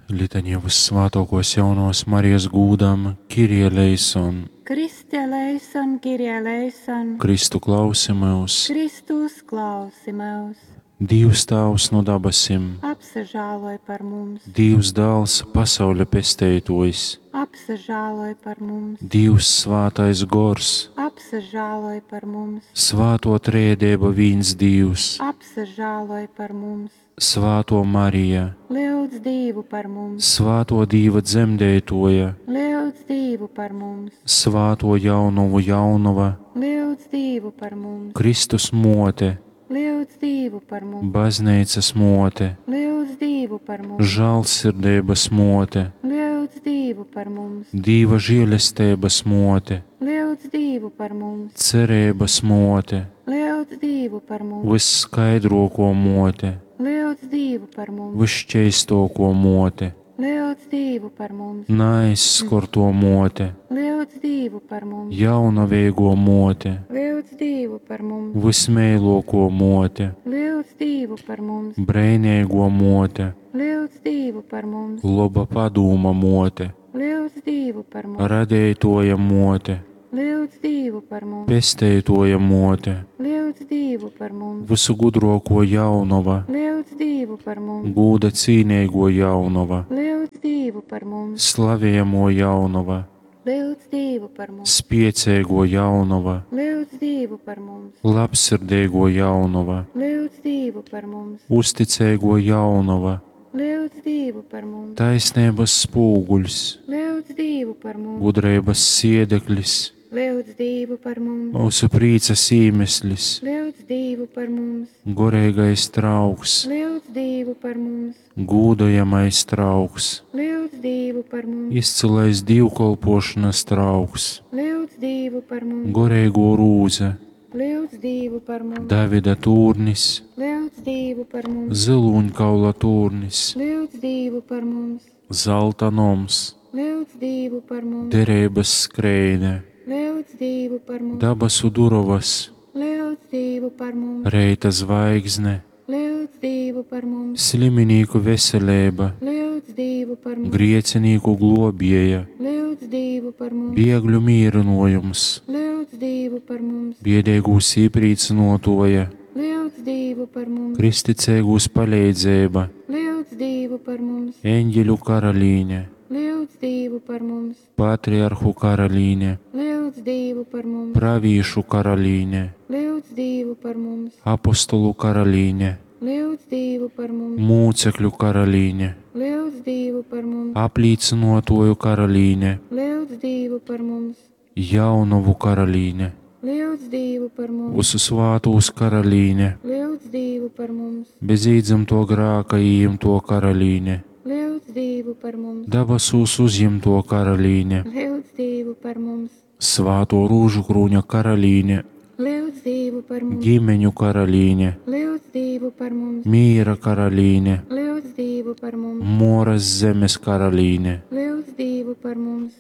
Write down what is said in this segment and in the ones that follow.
Litaņa vissvētākos jaunos Marijas gūdam, Kyrie eleison, Kriste eleison, Kyrie eleison, Kristu klausi mūs, Kristus klausi mūs, Dievs Tēvs no dabasim, apsažāloj par mums, Dievs Dēls pasaules pestētojs, apsažāloj par mums, Dievs Svētais Gors, apsažāloj par mums, Svēto trēdēba viens Dievs, apsažāloj par mums, Svēto Marija, lūdz Dievu par mums, Svēto Dieva dzemdētoja, lūdz Dievu par mums, Svēto Jaunuvu Jaunava, lūdz Dievu par mums, Kristus mote, lūdz Dievu par mums, baznīcas mote, lūdz Dievu par mums, žēlsirdības mote, lūdz Dievu par mums, Dieva žēlestības mote, lūdz Dievu par mums, cerības mote, lūdz Dievu par mums, visskaidrāko mote, lūdz Dievu par mums, visšķeistāko mote, lūdz Dievu par mums, neaizskorto mote, lūdz Dievu par mums, jaunavīgo mote, lūdz Dievu par mums, vismīļāko mote, lūdz Dievu par mums, brēnīgo mote, lūdz Dievu par mums, laba padūma mote, lūdz Dievu par mums, radētoja mote, lūdz Dievu par mums, pestētoja mote, lūdz Dievu par mums, visu gudrāko jaunava, lūdz Dievu par mums, gūda cīnīgo jaunava, lūdz Dievu par mums, slavējamo jaunava, lūdz Dievu par mums, spiecīgo jaunava, lūdz Dievu par mums, labsirdīgo jaunava, lūdz Dievu par mums, uzticīgo jaunava, lūdz Dievu par mums, taisnības spūguļs, lūdz Dievu par mums, gudrības siedeklis, lūdz Dievu par mums, mūsu prīcas iemeslis, lūdz Dievu par mums, gorīgais trauks, lūdz Dievu par mums, gūdojamais trauks, lūdz Dievu par mums, izcilais divkolpošanas trauks, lūdz Dievu par mums, gorīgo rūze, lūdz Dievu par mums, Davida tūrnis, lūdz Dievu par mums, ziluņkaula tūrnis, lūdz Dievu par mums, zelta noms, lūdz Dievu par mums, derības skrējne, lūdz Dievu par mums, dabasu durovas, lūdz Dievu par mums, reita zvaigzne, lūdz Dievu par mums, sliminīku veselība, lūdz Dievu par mums, griecinīku globieja, lūdz Dievu par mums, biegļu mīrinojums, lūdz Dievu par mums, biedēgūs īprīcinotoja, lūdz Dievu par mums, kristicēgūs palīdzība, lūdz Dievu par mums, eņģeļu karalīne, lūdz Dievu par mums, patriarhu karalīne, lūdz Dievu par mums, pravīšu karalīne, lūdz Dievu par mums, apostolu karalīne, lūdz Dievu par mums, mūcekļu karalīne, lūdz Dievu par mums, apliecinotoju karalīne, lūdz Dievu par mums, jaunavu karalīne, lūdz Dievu par mums, uz svātūs karalīne, lūdz Dievu par mums, bez īdzimto grāka īimto karalīne, lūdz Dievu par mums, dabasūs uzņemto karalīne, lūdz Dievu par mums, svāto rūžu krūņa karalīne, lūdz Dievu par mums, ģimeņu karalīne, lūdz Dievu par mums, mīra karalīne, lūdz Dievu par mums, moras zemes karalīne, lūdz Dievu par mums,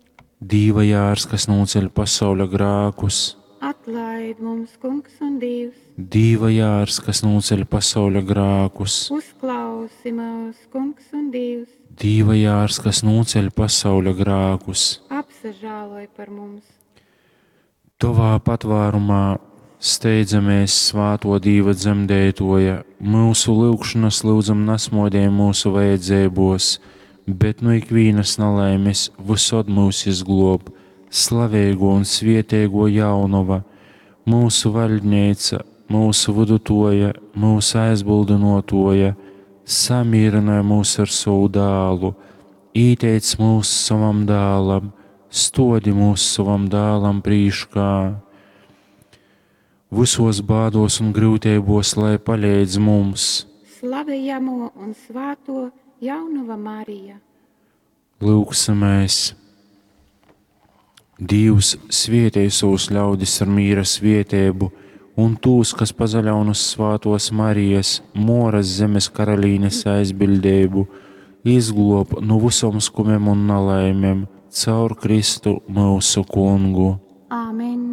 Dieva jārs, kas noceļ pasaules grākus, atlaid mums, Kungs un Dievs, Dieva jārs, kas noceļ pasaules grākus, uzklausi mūs, Kungs un Dievs, Dieva jārs, kas noceļ pasaules grākus, apsažāloj par mums, Tavā patvārumā steidzamies svāto Dieva dzemdētoja, mūsu lūgšanas lūdzam nesmodē mūsu vajadzībos, bet no ikvienas nelaimes visod mūs izglob, slavēgo un svietēgo jaunava, mūsu valdnīca, mūsu vudutoja, mūsu aizbuldinotoja, samierināja mūs ar savu dālu, īteic mūs savam dālam, stodi mūs savam dālam prīškā. Visos bādos un grūtībos, lai palīdz mums. slavējamo un svāto Jaunava Marija. Lūksimies. Dievs svietēj savus ļaudis ar mīra svietēbu, un tūs, kas pazaļaunas svātos Marijas, moras zemes karalīnes aizbildēbu, izglob no visam skumiem un nelaimēm caur Kristu mūsu kungu. Āmen.